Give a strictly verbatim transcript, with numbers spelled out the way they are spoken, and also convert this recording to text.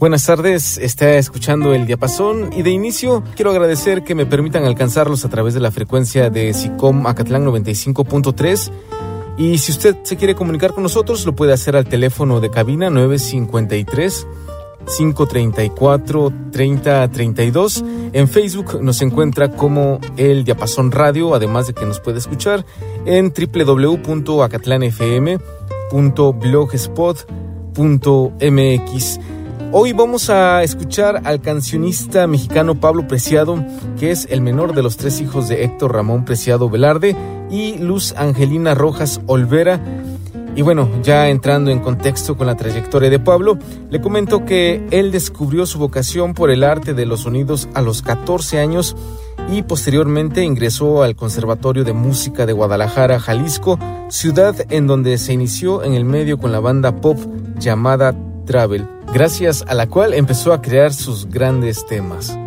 Buenas tardes, está escuchando El Diapasón y de inicio quiero agradecer que me permitan alcanzarlos a través de la frecuencia de SICOM Acatlán noventa y cinco punto tres. Y si usted se quiere comunicar con nosotros, lo puede hacer al teléfono de cabina nueve cinco tres, cinco tres cuatro, tres cero tres dos. En Facebook nos encuentra como El Diapasón Radio, además de que nos puede escuchar en doble u doble u doble u punto acatlán f m punto blogspot punto m x. Hoy vamos a escuchar al cancionista mexicano Pablo Preciado, que es el menor de los tres hijos de Héctor Ramón Preciado Velarde y Luz Angelina Rojas Olvera. Y bueno, ya entrando en contexto con la trayectoria de Pablo, le comento que él descubrió su vocación por el arte de los sonidos a los catorce años y posteriormente ingresó al Conservatorio de Música de Guadalajara, Jalisco, ciudad en donde se inició en el medio con la banda pop llamada Travel, gracias a la cual empezó a crear sus grandes temas.